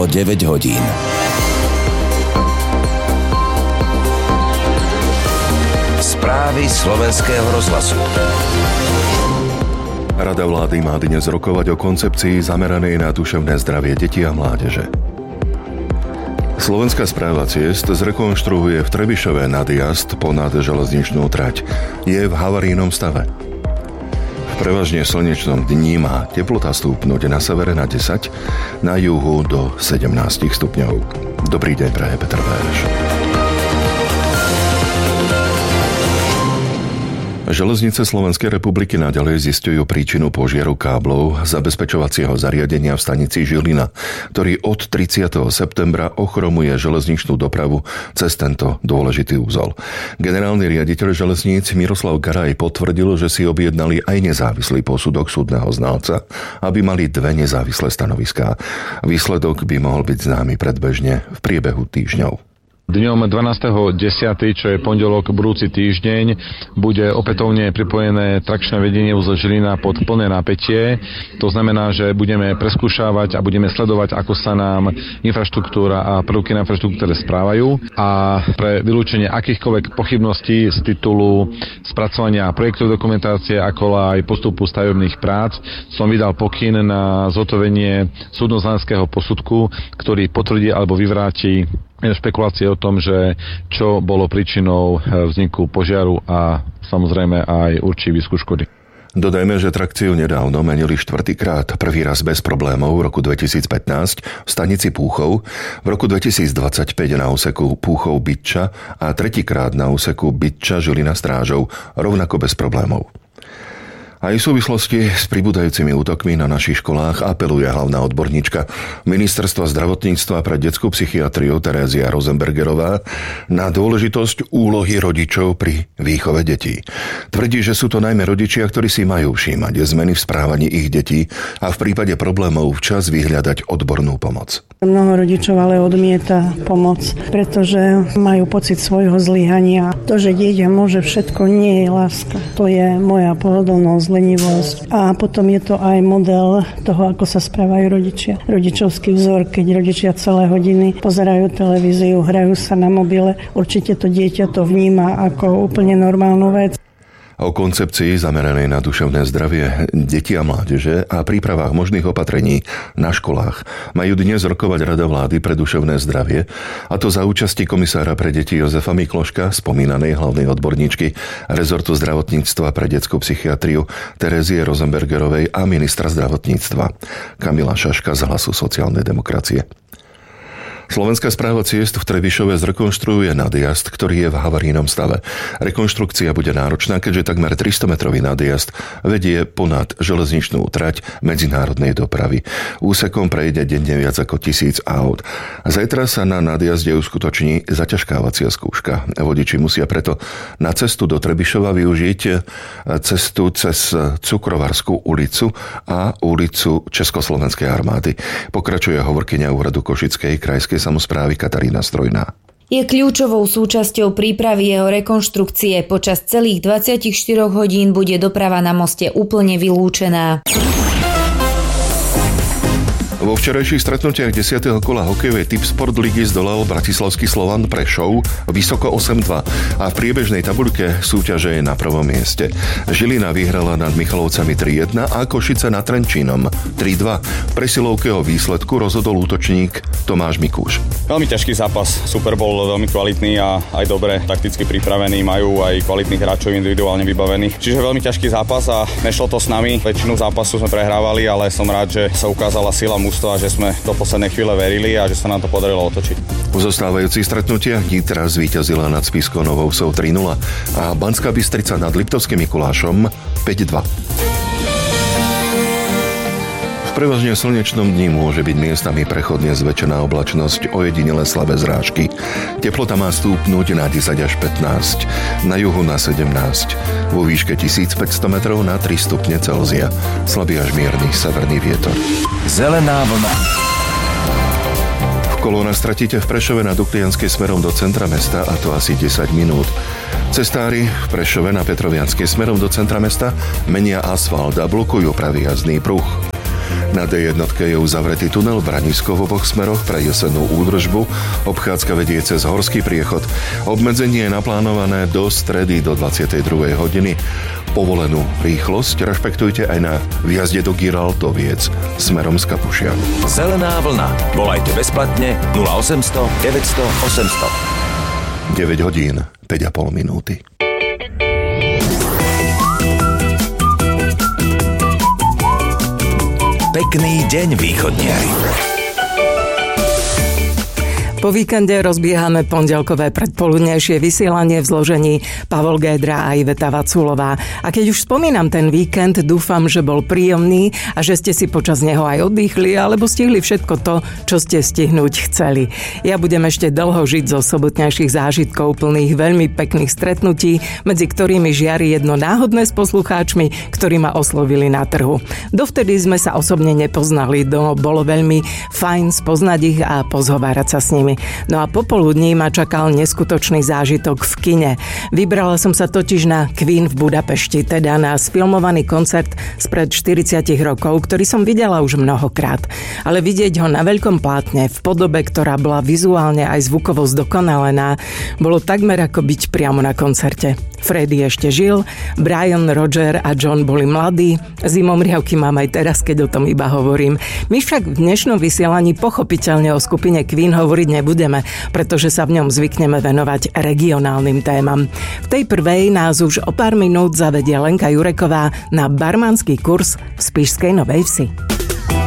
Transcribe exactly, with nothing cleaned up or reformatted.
deväť hodín. Správy Slovenského rozhlasu. Rada vlády má dnes rokovať o koncepcii zameranej na duševné zdravie detí a mládeže. Slovenská správa ciest zrekonštruuje v Trebišove nadjazd ponad železničnú trať. Je v havarijnom stave. V prevažne slnečnom dni má teplota stúpnuť na severe na desať, na juhu do sedemnásť stupňov. Dobrý deň, praje Peter Vérš. Železnice Slovenskej republiky naďalej zisťujú príčinu požiaru káblov zabezpečovacieho zariadenia v stanici Žilina, ktorý od tridsiateho septembra ochromuje železničnú dopravu cez tento dôležitý úzol. Generálny riaditeľ železníc Miroslav Garaj potvrdil, že si objednali aj nezávislý posudok súdneho znalca, aby mali dve nezávislé stanoviská. Výsledok by mohol byť známy predbežne v priebehu týždňov. Dňom dvanásteho desiateho, čo je pondelok budúci týždeň, bude opätovne pripojené trakčné vedenie uzla Žilina pod plné napätie. To znamená, že budeme preskúšavať a budeme sledovať, ako sa nám infraštruktúra a prvky na infraštruktúre správajú. A pre vylúčenie akýchkoľvek pochybností z titulu spracovania projektovej dokumentácie, ako aj postupu stavebných prác, som vydal pokyn na zhotovenie súdno-znaleckého posudku, ktorý potvrdí alebo vyvráti špekulácie o tom, že čo bolo príčinou vzniku požiaru a samozrejme aj určí výsku škody. Dodajme, že trakciu nedávno menili štvrtýkrát, prvý raz bez problémov v roku dvetisícpätnásť v stanici Púchov, v roku dvetisícdvadsaťpäť na úseku Púchov-Bytča a tretíkrát na úseku Bytča-Žilina Strážov, rovnako bez problémov. Aj v súvislosti s pribúdajúcimi útokmi na našich školách apeluje hlavná odborníčka Ministerstva zdravotníctva pre detskú psychiatriu Terézia Rosenbergerová na dôležitosť úlohy rodičov pri výchove detí. Tvrdí, že sú to najmä rodičia, ktorí si majú všímať zmeny v správaní ich detí a v prípade problémov včas vyhľadať odbornú pomoc. Mnoho rodičov ale odmieta pomoc, pretože majú pocit svojho zlyhania. To, že dieťa môže všetko, nie je láska. To je moja pohodlnosť, lenivosť. A potom je to aj model toho, ako sa správajú rodičia. Rodičovský vzor, keď rodičia celé hodiny pozerajú televíziu, hrajú sa na mobile, určite to dieťa to vníma ako úplne normálnu vec. O koncepcii zameranej na duševné zdravie detí a mládeže a prípravách možných opatrení na školách majú dnes rokovať Rada vlády pre duševné zdravie, a to za účasti komisára pre deti Jozefa Mikloška, spomínanej hlavnej odborníčky rezortu zdravotníctva pre detskú psychiatriu Terézie Rosenbergerovej a ministra zdravotníctva Kamila Šaška z Hlasu sociálnej demokracie. Slovenská správa ciest v Trebišove zrekonštruuje nadjazd, ktorý je v havarijnom stave. Rekonštrukcia bude náročná, keďže takmer tristometrový nadjazd vedie ponad železničnú trať medzinárodnej dopravy. Úsekom prejde denne viac ako tisíc aut. Zajtra sa na nadjazde uskutoční zaťažkávacia skúška. Vodiči musia preto na cestu do Trebišova využiť cestu cez Cukrovarskú ulicu a ulicu Československej armády. Pokračuje hovorkyňa úradu Košickej krajskej samosprávy Katarína Strojná. Je kľúčovou súčasťou prípravy jeho rekonštrukcie. Počas celých dvadsaťštyri hodín bude doprava na moste úplne vylúčená. Vo včerajších stretnutiach desiateho kola hokejovej Tipsport ligy zdolal bratislavský Slovan Prešov vysoko osem dva a v priebežnej tabuľke súťaže je na prvom mieste. Žilina vyhrala nad Michalovcami tri jedna a Košice nad Trenčínom tri dva. V presilovke o výsledku rozhodol útočník Tomáš Mikúš. Veľmi ťažký zápas, super bol veľmi kvalitný a aj dobre takticky pripravený, majú aj kvalitných hráčov individuálne vybavených. Čiže veľmi ťažký zápas a nešlo to s nami. Väčšinu zápasu sme prehrávali, ale som rád, že sa ukázala sila mužstva, že sme do poslednej chvíle verili a že sa nám to podarilo otočiť. V zostávajúcich stretnutiach Nitra zvíťazila nad Spišskou Novou Vsou tri nula a Banská Bystrica nad Liptovským Mikulášom päť dva. V prevažne slnečnom dni môže byť miestami prechodne zväčšená oblačnosť, ojedinele slabé zrážky. Teplota má stúpnuť na desať až pätnásť, na juhu na sedemnásť, vo výške tisícpäťsto metrov na tri stupne Celzia. Slabý až mierny severný vietor. Zelená vlna. V kolónach stratíte v Prešove na Duklianskej smerom do centra mesta, a to asi desať minút. Cestári v Prešove na Petrovianskej smerom do centra mesta menia asfalt a blokujú pravý jazdný pruh. Na dé jednotke je uzavretý tunel Branisko v oboch smeroch pre jesennú údržbu. Obchádzka vedie cez horský priechod. Obmedzenie je naplánované do stredy do dvadsiatej druhej hodiny. Povolenú rýchlosť rešpektujte aj na výjazde do Giraltoviec smerom z Kapušia. Zelená vlna. Volajte bezplatne nula osemsto deväťsto osemsto. deväť hodín, päť a pol minúty. Pekný deň, východniari. Po víkende rozbiehame pondelkové predpoludnejšie vysielanie v zložení Pavol Gédra a Iveta Vaculová. A keď už spomínam ten víkend, dúfam, že bol príjemný a že ste si počas neho aj oddychli alebo stihli všetko to, čo ste stihnúť chceli. Ja budem ešte dlho žiť zo sobotnejších zážitkov plných veľmi pekných stretnutí, medzi ktorými žiari jedno náhodné s poslucháčmi, ktorí ma oslovili na trhu. Dovtedy sme sa osobne nepoznali, no bolo veľmi fajn spoznať ich a pozhovárať sa s nimi. No a popoludní ma čakal neskutočný zážitok v kine. Vybrala som sa totiž na Queen v Budapešti, teda na sfilmovaný koncert spred štyridsať rokov, ktorý som videla už mnohokrát. Ale vidieť ho na veľkom plátne, v podobe, ktorá bola vizuálne aj zvukovo zdokonalená, bolo takmer ako byť priamo na koncerte. Freddie ešte žil, Brian, Roger a John boli mladí, zimomriavky mám aj teraz, keď o tom iba hovorím. My však v dnešnom vysielaní pochopiteľne o skupine Queen hovoriť nebudeme, pretože sa v ňom zvykneme venovať regionálnym témam. V tej prvej nás už o pár minút zavedie Lenka Jureková na barmanský kurz v Spišskej Novej Vsi.